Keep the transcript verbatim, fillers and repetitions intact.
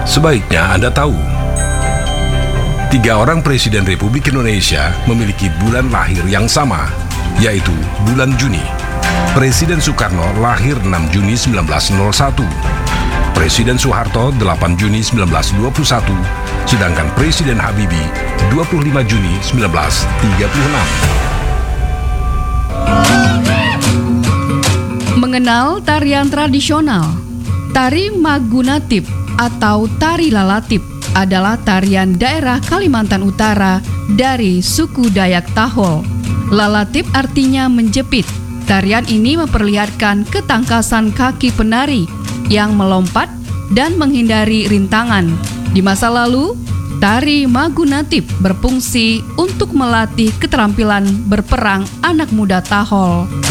Sebaiknya Anda tahu, tiga orang Presiden Republik Indonesia memiliki bulan lahir yang sama, yaitu bulan Juni. Presiden Soekarno lahir enam Juni seribu sembilan ratus satu, Presiden Soeharto delapan Juni seribu sembilan ratus dua puluh satu, sedangkan Presiden Habibie dua puluh lima Juni seribu sembilan ratus tiga puluh enam. Mengenal tarian tradisional. Tari Magunatip atau Tari Lalatip adalah tarian daerah Kalimantan Utara dari suku Dayak Tahol. Lalatip artinya menjepit. Tarian ini memperlihatkan ketangkasan kaki penari yang melompat dan menghindari rintangan. Di masa lalu, tari Magunatip berfungsi untuk melatih keterampilan berperang anak muda Tahol.